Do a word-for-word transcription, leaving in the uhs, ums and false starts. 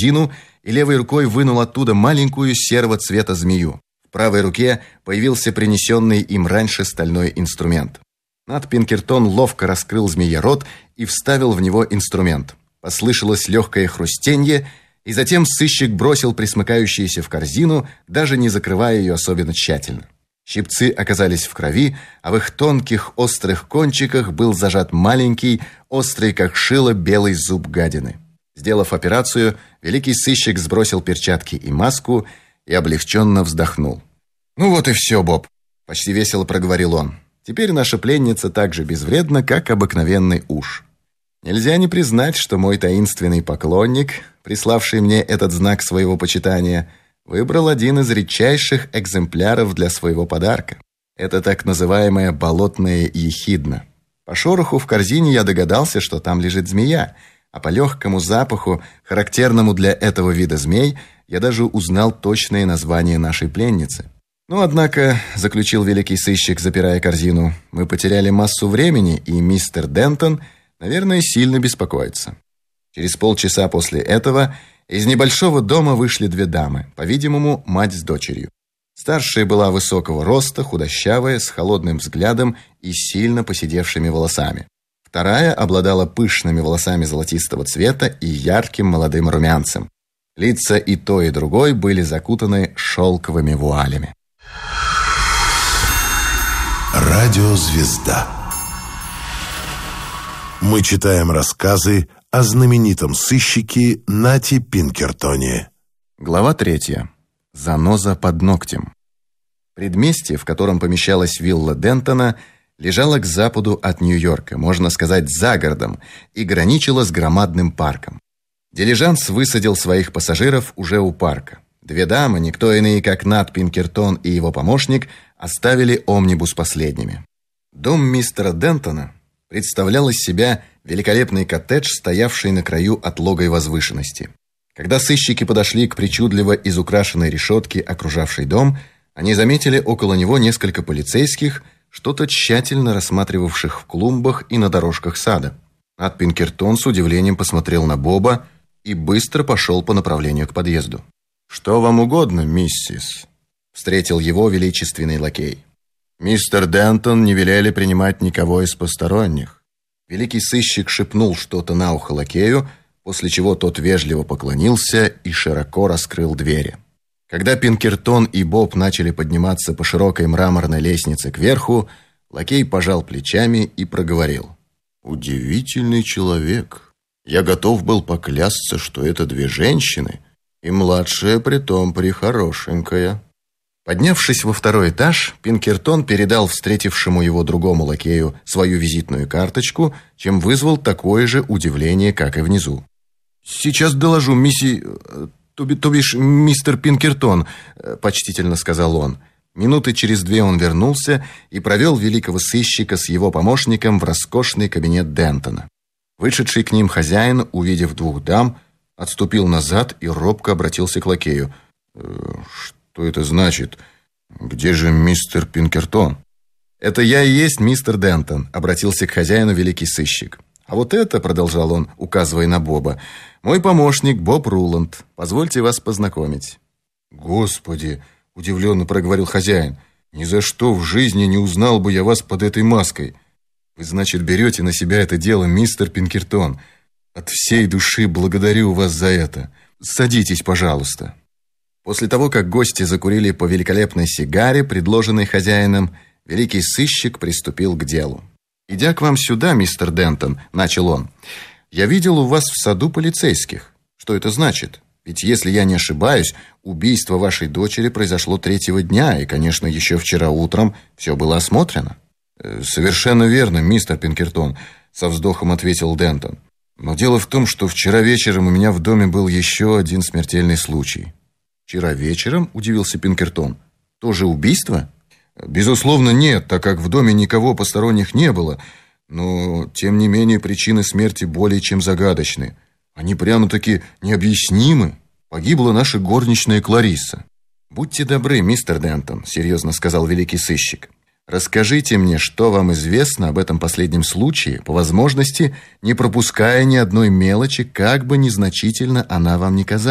корзину и левой рукой вынул оттуда маленькую серого цвета змею. В правой руке появился принесенный им раньше стальной инструмент. Нат Пинкертон ловко раскрыл змее рот и вставил в него инструмент. Послышалось легкое хрустенье, и затем сыщик бросил присмыкающуюся в корзину, даже не закрывая ее особенно тщательно. Щипцы оказались в крови, а в их тонких острых кончиках был зажат маленький, острый как шило, белый зуб гадины. Сделав операцию, великий сыщик сбросил перчатки и маску и облегченно вздохнул. «Ну вот и все, Боб», — почти весело проговорил он. «Теперь наша пленница так же безвредна, как обыкновенный уж. Нельзя не признать, что мой таинственный поклонник, приславший мне этот знак своего почитания, выбрал один из редчайших экземпляров для своего подарка. Это так называемая болотная ехидна. По шороху в корзине я догадался, что там лежит змея, а по легкому запаху, характерному для этого вида змей, я даже узнал точное название нашей пленницы. Ну, однако, заключил великий сыщик, запирая корзину, мы потеряли массу времени, и мистер Дентон, наверное, сильно беспокоится. Через полчаса после этого из небольшого дома вышли две дамы, по-видимому, мать с дочерью. Старшая была высокого роста, худощавая, с холодным взглядом и сильно поседевшими волосами. Вторая обладала пышными волосами золотистого цвета и ярким молодым румянцем. Лица и той, и другой были закутаны шелковыми вуалями. Радиозвезда. Мы читаем рассказы о знаменитом сыщике Нате Пинкертоне. Глава третья. Заноза под ногтем. Предместье, в котором помещалась вилла Дентона, лежало к западу от Нью-Йорка, можно сказать, за городом, и граничило с громадным парком. Дилижанс высадил своих пассажиров уже у парка. Две дамы, никто иные, как Нат Пинкертон и его помощник, оставили омнибус последними. Дом мистера Дентона представлял из себя великолепный коттедж, стоявший на краю отлогой возвышенности. Когда сыщики подошли к причудливо изукрашенной решетке, окружавшей дом, они заметили около него несколько полицейских, что-то тщательно рассматривавших в клумбах и на дорожках сада. Нат Пинкертон с удивлением посмотрел на Боба и быстро пошел по направлению к подъезду. «Что вам угодно, миссис?» — встретил его величественный лакей. «Мистер Дентон не велели принимать никого из посторонних». Великий сыщик шепнул что-то на ухо лакею, после чего тот вежливо поклонился и широко раскрыл двери. Когда Пинкертон и Боб начали подниматься по широкой мраморной лестнице кверху, лакей пожал плечами и проговорил. «Удивительный человек. Я готов был поклясться, что это две женщины, и младшая притом прихорошенькая». Поднявшись во второй этаж, Пинкертон передал встретившему его другому лакею свою визитную карточку, чем вызвал такое же удивление, как и внизу. «Сейчас доложу, мисси... то, то бишь, мистер Пинкертон», — почтительно сказал он. Минуты через две он вернулся и провел великого сыщика с его помощником в роскошный кабинет Дентона. Вышедший к ним хозяин, увидев двух дам, отступил назад и робко обратился к лакею. «Что это значит? Где же мистер Пинкертон?» «Это я и есть мистер Дентон», — обратился к хозяину великий сыщик. «А вот это, — продолжал он, указывая на Боба, — мой помощник Боб Руланд. Позвольте вас познакомить». «Господи!» — удивленно проговорил хозяин. «Ни за что в жизни не узнал бы я вас под этой маской. Вы, значит, берете на себя это дело, мистер Пинкертон. От всей души благодарю вас за это. Садитесь, пожалуйста». После того, как гости закурили по великолепной сигаре, предложенной хозяином, великий сыщик приступил к делу. «Идя к вам сюда, мистер Дентон, — начал он, — я видел у вас в саду полицейских. Что это значит? Ведь, если я не ошибаюсь, убийство вашей дочери произошло третьего дня, и, конечно, еще вчера утром все было осмотрено». «Совершенно верно, мистер Пинкертон», — со вздохом ответил Дентон. «Но дело в том, что вчера вечером у меня в доме был еще один смертельный случай». «Вчера вечером?» – удивился Пинкертон. «Тоже убийство?» «Безусловно, нет, так как в доме никого посторонних не было. Но, тем не менее, причины смерти более чем загадочны. Они прямо-таки необъяснимы. Погибла наша горничная Кларисса». «Будьте добры, мистер Дентон», – серьезно сказал великий сыщик. «Расскажите мне, что вам известно об этом последнем случае, по возможности, не пропуская ни одной мелочи, как бы незначительно она вам ни казалась».